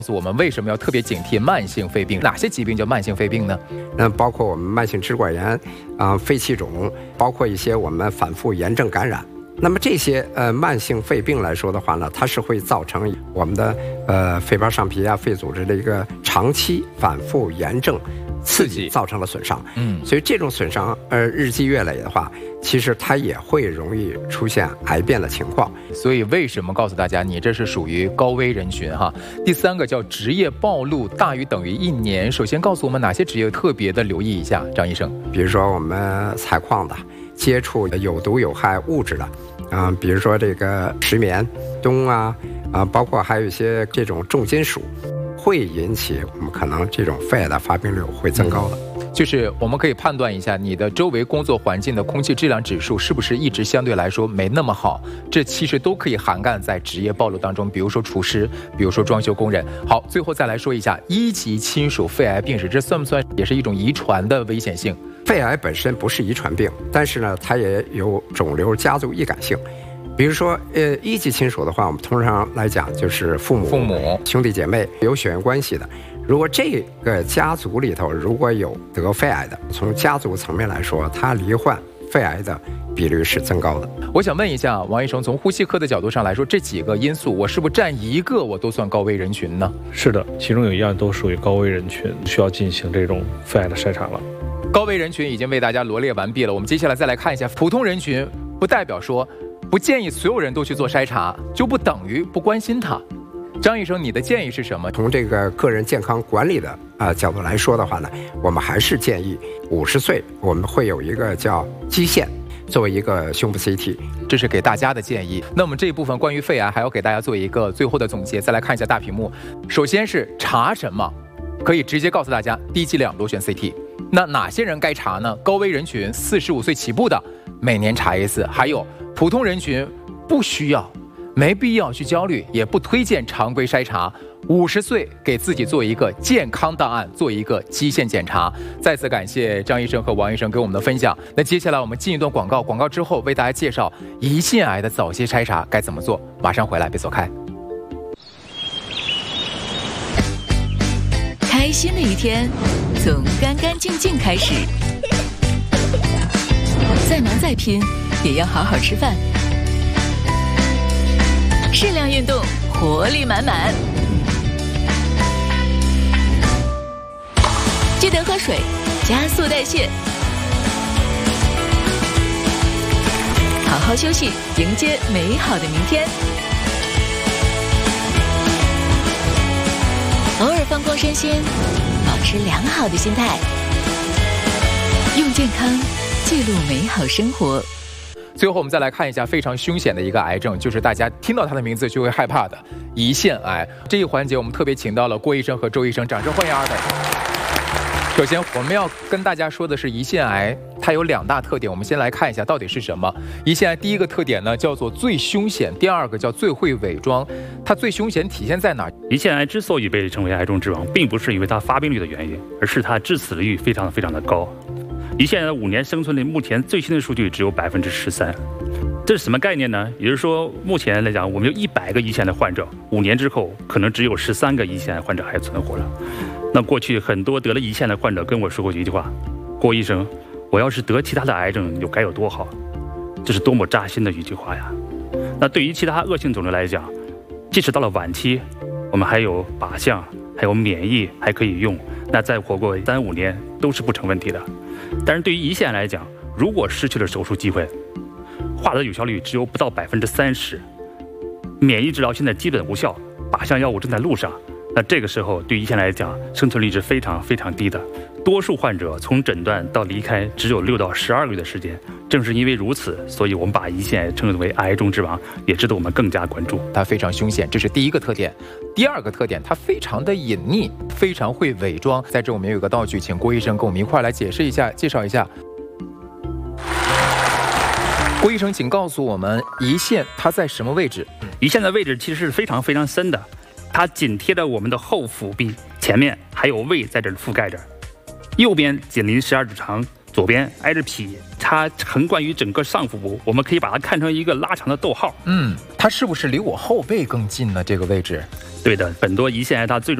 告诉我们为什么要特别警惕慢性肺病？哪些疾病叫慢性肺病呢？ 包括我们慢性支管炎肺气肿，包括一些我们反复炎症感染。那么这些慢性肺病来说的话呢，它是会造成我们的肺泡上皮肺组织的一个长期反复炎症刺激造成了损伤。所以这种损伤日积月累的话，其实它也会容易出现癌变的情况。 所以为什么告诉大家你这是属于高危人群哈？第三个叫职业暴露大于等于1年。首先告诉我们哪些职业特别的留意一下，张医生。 比如说我们采矿的，接触有毒有害物质的。比如说这个石棉、氡包括还有一些这种重金属，会引起我们可能这种肺癌的发病率会增高的。 就是我们可以判断一下你的周围工作环境的空气质量指数是不是一直相对来说没那么好，这其实都可以涵盖在职业暴露当中，比如说厨师，比如说装修工人。好，最后再来说一下1级亲属肺癌病史，这算不算也是一种遗传的危险性？ 肺癌本身不是遗传病，但是呢，它也有肿瘤家族易感性。比如说1级亲属的话，我们通常来讲就是父母、兄弟姐妹有血缘关系的。如果这个家族里头如果有得肺癌的，从家族层面来说，他罹患肺癌的比率是增高的。 我想问一下王医生，从呼吸科的角度上来说，这几个因素我是不是占一个我都算高危人群呢？ 是的，其中有一样都属于高危人群，需要进行这种肺癌的筛查了。 高危人群已经为大家罗列完毕了，我们接下来再来看一下普通人群，不代表说不建议所有人都去做筛查，就不等于不关心他。张医生，你的建议是什么？ 从这个个人健康管理的角度来说的话呢，我们还是建议50岁我们会有一个叫基线，作为一个胸部 CT， 这是给大家的建议。那我们这一部分关于肺癌还要给大家做一个最后的总结。再来看一下大屏幕，首先是查什么，可以直接告诉大家，低剂量螺旋 CT。那哪些人该查呢？高危人群45岁起步的，每年查一次；还有普通人群不需要，没必要去焦虑，也不推荐常规筛查。50岁给自己做一个健康档案，做一个基线检查。再次感谢张医生和王医生给我们的分享。那接下来我们进一段广告，广告之后为大家介绍胰腺癌的早期筛查该怎么做。马上回来，别走开。 开心的一天从干干净净开始，再忙再拼也要好好吃饭，适量运动，活力满满。记得喝水，加速代谢，好好休息，迎接美好的明天。偶尔放空身心，保持良好的心态，用健康记录美好生活。 最后我们再来看一下非常凶险的一个癌症，就是大家听到它的名字就会害怕的胰腺癌。这一环节我们特别请到了郭医生和周医生，掌声欢迎二位。首先我们要跟大家说的是胰腺癌它有2大特点，我们先来看一下到底是什么。胰腺癌第一个特点呢叫做最凶险，第二个叫最会伪装。它最凶险体现在哪？ 胰腺癌之所以被称为癌中之王，并不是因为它发病率的原因，而是它致死率非常的高。胰腺癌的5年生存率目前最新的数据只有13%，这是什么概念呢？也就是说，目前来讲，我们有100个胰腺癌的患者，5年之后可能只有13个胰腺癌患者还存活了。那过去很多得了胰腺癌的患者跟我说过一句话：郭医生，我要是得其他的癌症该有多好？这是多么扎心的一句话呀！那对于其他恶性肿瘤来讲，即使到了晚期，我们还有靶向，还有免疫还可以用，那再活过3-5年都是不成问题的。但是对于胰腺癌来讲，如果失去了手术机会，化疗的有效率只有不到30%，免疫治疗现在基本无效，靶向药物正在路上。那这个时候对胰腺癌来讲，生存率是非常低的。多数患者从诊断到离开只有6到12个月的时间。正是因为如此，所以我们把胰腺癌称为癌中之王，也值得我们更加关注。 它非常凶险，这是第一个特点。第二个特点，它非常的隐匿，非常会伪装。在这我们有个道具，请郭医生跟我们一块来解释一下，介绍一下。郭医生，请告诉我们胰腺它在什么位置？ 胰腺的位置其实是非常深的。它紧贴着我们的后腹壁前面，还有胃在这儿覆盖着。右边紧邻12指肠， 左边挨着脾，它横贯于整个上腹部，我们可以把它看成一个拉长的逗号。 它是不是离我后背更近呢？这个位置？ 对的，很多胰腺癌它最终